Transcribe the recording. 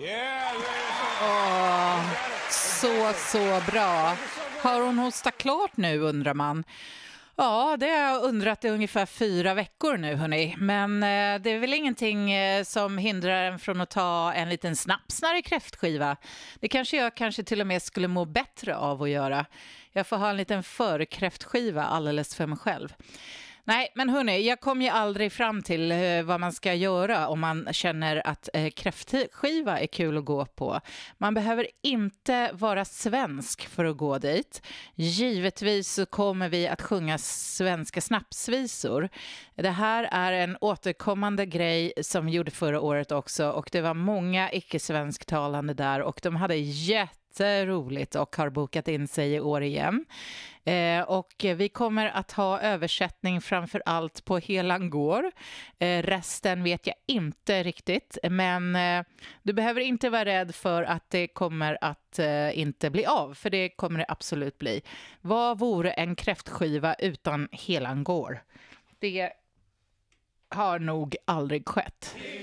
Åh, så bra. Har hon hostat klart nu, undrar man? Ja, det har jag undrat i ungefär 4 veckor nu, hörni. Men det är väl ingenting som hindrar en från att ta en liten snaps när det är kräftskiva. Det kanske jag till och med skulle må bättre av att göra. Jag får ha en liten förkräftskiva alldeles för mig själv. Nej, men hörni, jag kom ju aldrig fram till vad man ska göra om man känner att kräftskiva är kul att gå på. Man behöver inte vara svensk för att gå dit. Givetvis så kommer vi att sjunga svenska snapsvisor. Det här är en återkommande grej som vi gjorde förra året också, och det var många icke-svensktalande där och de hade jätteroligt och har bokat in sig i år igen. Och vi kommer att ha översättning framför allt på Helangård. Resten vet jag inte riktigt, men du behöver inte vara rädd för att det kommer att inte bli av, för det kommer det absolut bli. Vad vore en kräftskiva utan Helangård? Det har nog aldrig skett.